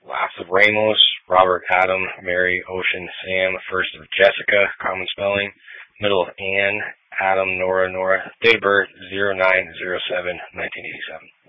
Last of Ramos, Robert, Adam, Mary, Ocean, Sam. First of Jessica, common spelling. Middle of Anne, Adam, Nora. Date of birth 09/07/1987.